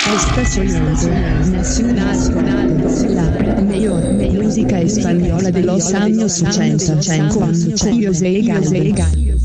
Estás oyendo Nacional, la mejor música española de los años 80 con José Galvez.